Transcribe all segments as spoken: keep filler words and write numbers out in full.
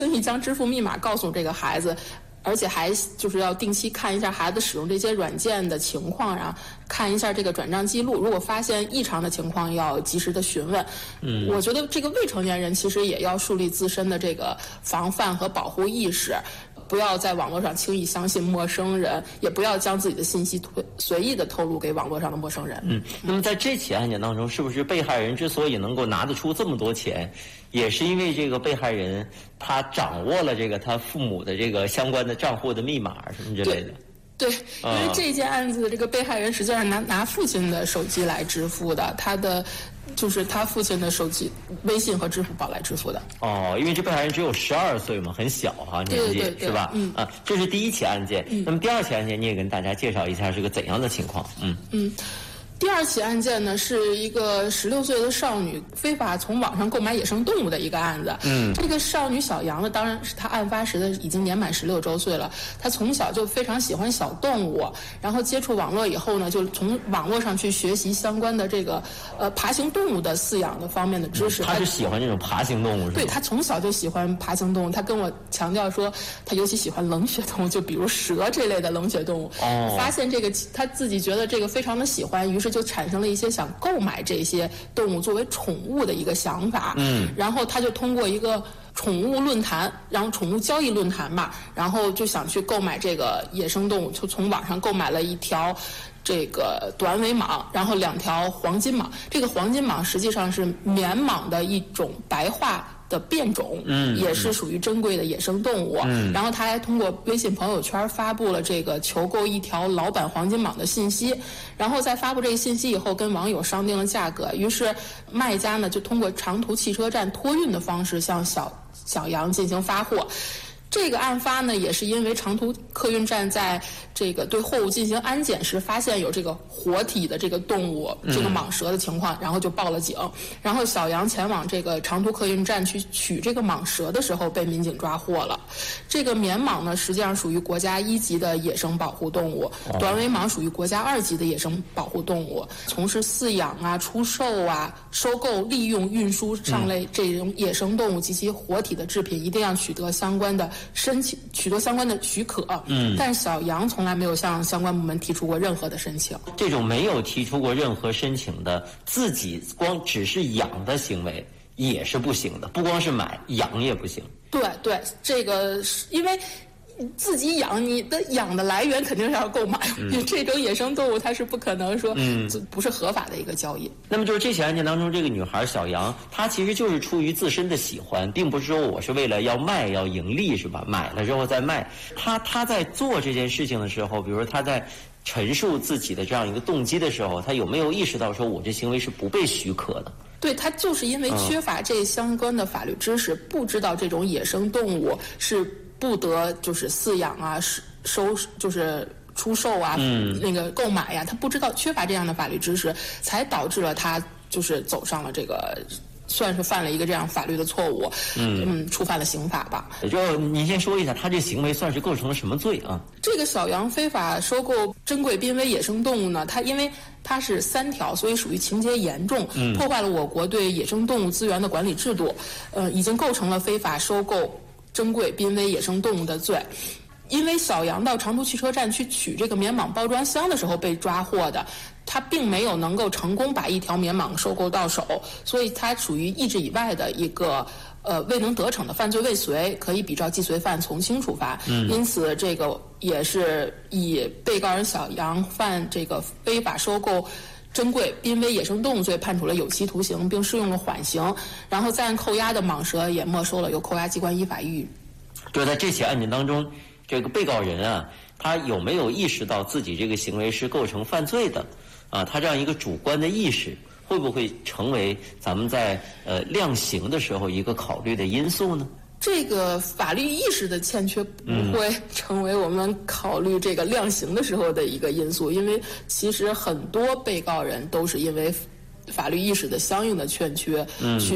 你将支付密码告诉这个孩子，而且还就是要定期看一下孩子使用这些软件的情况，然后看一下这个转账记录，如果发现异常的情况要及时的询问。嗯，我觉得这个未成年人其实也要树立自身的这个防范和保护意识，不要在网络上轻易相信陌生人，也不要将自己的信息随意的透露给网络上的陌生人。 嗯，那么在这起案件当中，是不是被害人之所以能够拿得出这么多钱，也是因为这个被害人他掌握了这个他父母的这个相关的账户的密码什么之类的？ 对，因为这件案子，这个被害人实际上拿拿父亲的手机来支付的，他的就是他父亲的手机、微信和支付宝来支付的。 哦，因为这被害人只有十二岁嘛，很小哈、啊、年纪， 对对对是吧？ 嗯啊，这是第一起案件。嗯、那么第二起案件，你也跟大家介绍一下是个怎样的情况？嗯嗯。第二起案件呢，是一个十六岁的少女非法从网上购买野生动物的一个案子。嗯，这个少女小杨呢，当然是她案发时的已经年满十六周岁了。她从小就非常喜欢小动物，然后接触网络以后呢，就从网络上去学习相关的这个呃爬行动物的饲养的方面的知识。 她、嗯、是喜欢这种爬行动物是吗？ 对，她从小就喜欢爬行动物。她跟我强调说，她尤其喜欢冷血动物，就比如蛇这类的冷血动物。哦，发现这个她自己觉得这个非常的喜欢，于是就产生了一些想购买这些动物作为宠物的一个想法。嗯，然后他就通过一个宠物论坛，然后宠物交易论坛吧，然后就想去购买这个野生动物，就从网上购买了一条这个短尾蟒，然后两条黄金蟒。这个黄金蟒实际上是缅蟒的一种白化的变种，嗯，也是属于珍贵的野生动物。嗯，然后他还通过微信朋友圈发布了这个求购一条老版黄金蟒的信息，然后在发布这个信息以后，跟网友商定了价格。于是卖家呢就通过长途汽车站托运的方式向小小杨进行发货。这个案发呢，也是因为长途客运站在这个对货物进行安检时，发现有这个活体的这个动物，这个蟒蛇的情况，然后就报了警。然后小杨前往这个长途客运站去取这个蟒蛇的时候，被民警抓获了。这个缅蟒呢，实际上属于国家一级的野生保护动物，短尾蟒属于国家二级的野生保护动物。从事饲养啊、出售啊、收购、利用、运输上类这种野生动物及其活体的制品，一定要取得相关的申请，取得相关的许可。嗯，但小杨从来没有向相关部门提出过任何的申请。 这种没有提出过任何申请的，自己光只是养的行为也是不行的，不光是买，养也不行。 对对，这个因为自己养，你的养的来源肯定是要购买。嗯、这种野生动物它是不可能说，嗯，不是合法的一个交易。 那么就是这起案件当中，这个女孩小杨，她其实就是出于自身的喜欢，并不是说我是为了要卖要盈利，是吧？买了之后再卖。她她在做这件事情的时候，比如说她在陈述自己的这样一个动机的时候，她有没有意识到说我这行为是不被许可的？ 对，他就是因为缺乏这相关的法律知识，嗯、不知道这种野生动物是不得就是饲养啊、收就是出售啊、嗯、那个购买呀、啊，他不知道，缺乏这样的法律知识，才导致了他就是走上了这个。算是犯了一个这样法律的错误，嗯嗯，触犯了刑法吧。 也就您先说一下，他这行为算是构成了什么罪啊？ 这个小杨非法收购珍贵濒危野生动物呢，它因为它是三条，所以属于情节严重，嗯、破坏了我国对野生动物资源的管理制度，呃，已经构成了非法收购珍贵濒危野生动物的罪。因为小杨到长途汽车站去取这个棉蟒包装箱的时候被抓获的，他并没有能够成功把一条棉蟒收购到手，所以他属于意志以外的一个呃未能得逞的犯罪未遂，可以比照既遂犯从轻处罚。嗯，因此这个也是以被告人小杨犯这个非法收购珍贵濒危野生动物罪判处了有期徒刑，并适用了缓刑。然后在案扣押的蟒蛇也没收了，由扣押机关依法予以。 就在这起案件当中，这个被告人啊，他有没有意识到自己这个行为是构成犯罪的？啊，他这样一个主观的意识，会不会成为咱们在呃量刑的时候一个考虑的因素呢？ 这个法律意识的欠缺不会成为我们考虑这个量刑的时候的一个因素，因为其实很多被告人都是因为法律意识的相应的欠缺，嗯、去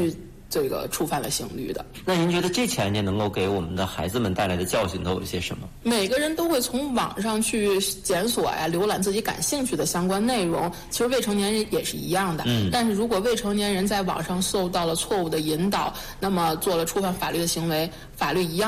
这个触犯了刑律的。 那您觉得这起案件能够给我们的孩子们带来的教训都有些什么？ 每个人都会从网上去检索呀、浏览自己感兴趣的相关内容，其实未成年人也是一样的。嗯，但是如果未成年人在网上受到了错误的引导，那么做了触犯法律的行为，法律一样